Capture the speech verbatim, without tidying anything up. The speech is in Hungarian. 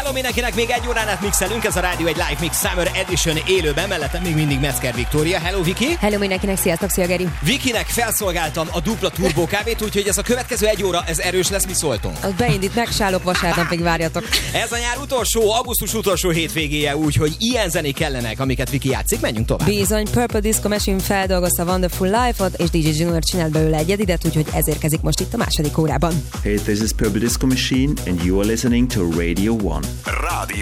Hello mindenkinek, még egy órán át mixelünk, ez a rádió egy Live Mix Summer Edition élőben, mellettem még mindig Metzger Viktória. Hello Viki! Hello mindenkinek, sziasztok, szia Geri! Vikinek felszolgáltam a dupla turbo kávét, úgyhogy ez a következő egy óra, ez erős lesz, mi szóltunk. Az beindít, megsálok, vasárnapig várjatok. Ez a nyár utolsó, augusztus utolsó hétvégéje, úgyhogy ilyen zenék kellenek, amiket Viki játszik, menjünk tovább. Bizony, Purple Disco Machine feldolgozta Wonderful Life-ot, és dé jé Junior csinált belőle egyedidet, úgyhogy ez érkezik most itt a második órában. Hey, this is Purple Disco Machine, and you are listening to Radio One. Rádió